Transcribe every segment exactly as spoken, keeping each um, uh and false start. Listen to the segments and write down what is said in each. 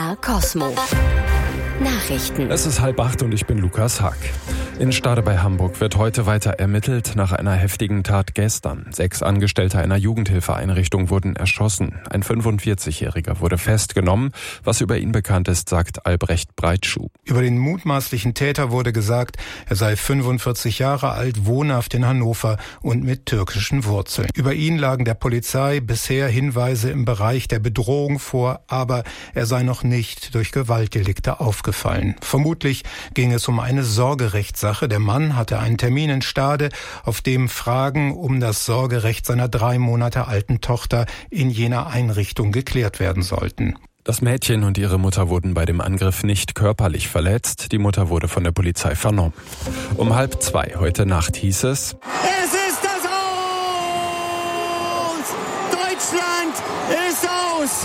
R Cosmo. Nachrichten. Es ist halb acht und ich bin Lukas Hack. In Stade bei Hamburg wird heute weiter ermittelt nach einer heftigen Tat gestern. Sechs Angestellte einer Jugendhilfeeinrichtung wurden erschossen. Ein fünfundvierzigjähriger wurde festgenommen. Was über ihn bekannt ist, sagt Albrecht Breitschuh. Über den mutmaßlichen Täter wurde gesagt, er sei fünfundvierzig Jahre alt, wohnhaft in Hannover und mit türkischen Wurzeln. Über ihn lagen der Polizei bisher Hinweise im Bereich der Bedrohung vor, aber er sei noch nicht durch Gewaltdelikte aufgefallen. Vermutlich ging es um eine Sorgerechtssache. Der Mann hatte einen Termin in Stade, auf dem Fragen um das Sorgerecht seiner drei Monate alten Tochter in jener Einrichtung geklärt werden sollten. Das Mädchen und ihre Mutter wurden bei dem Angriff nicht körperlich verletzt. Die Mutter wurde von der Polizei vernommen. Um halb zwei heute Nacht hieß es: Es ist das Aus! Deutschland ist aus!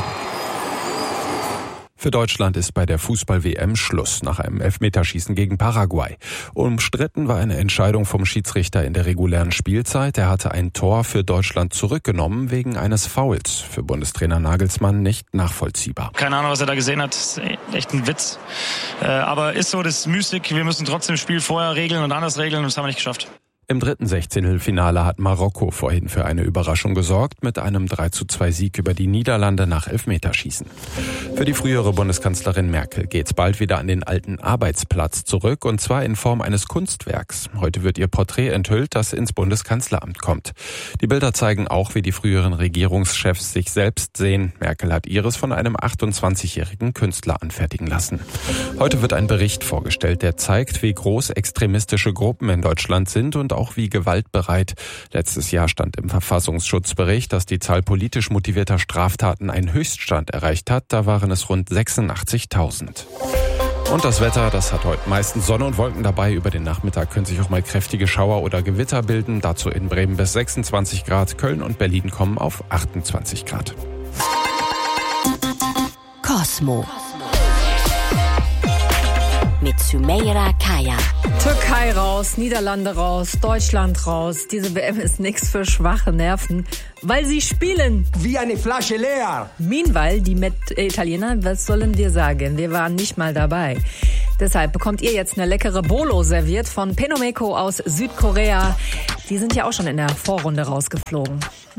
Für Deutschland ist bei der Fußball-W M Schluss nach einem Elfmeterschießen gegen Paraguay. Umstritten war eine Entscheidung vom Schiedsrichter in der regulären Spielzeit. Er hatte ein Tor für Deutschland zurückgenommen wegen eines Fouls. Für Bundestrainer Nagelsmann nicht nachvollziehbar. Keine Ahnung, was er da gesehen hat. Das ist echt ein Witz. Aber ist so, das ist Mystik. Wir müssen trotzdem das Spiel vorher regeln und anders regeln und das haben wir nicht geschafft. Im dritten Sechzehntelfinale hat Marokko vorhin für eine Überraschung gesorgt mit einem drei zu zwei Sieg über die Niederlande nach Elfmeterschießen. Für die frühere Bundeskanzlerin Merkel geht's bald wieder an den alten Arbeitsplatz zurück, und zwar in Form eines Kunstwerks. Heute wird ihr Porträt enthüllt, das ins Bundeskanzleramt kommt. Die Bilder zeigen auch, wie die früheren Regierungschefs sich selbst sehen. Merkel hat ihres von einem achtundzwanzigjährigen Künstler anfertigen lassen. Heute wird ein Bericht vorgestellt, der zeigt, wie groß extremistische Gruppen in Deutschland sind und auch wie gewaltbereit. Letztes Jahr stand im Verfassungsschutzbericht, dass die Zahl politisch motivierter Straftaten einen Höchststand erreicht hat. Da waren es rund sechsundachtzigtausend. Und das Wetter, das hat heute meistens Sonne und Wolken dabei. Über den Nachmittag können sich auch mal kräftige Schauer oder Gewitter bilden. Dazu in Bremen bis sechsundzwanzig Grad. Köln und Berlin kommen auf achtundzwanzig Grad. Cosmo. Mit Sümeyra Kaya. Türkei raus, Niederlande raus, Deutschland raus. Diese W M ist nichts für schwache Nerven, weil sie spielen Wie eine Flasche leer. Meanwhile, die Met äh, Italiener, was sollen wir sagen? Wir waren nicht mal dabei. Deshalb bekommt ihr jetzt eine leckere Bolo serviert von Penomeko aus Südkorea. Die sind ja auch schon in der Vorrunde rausgeflogen.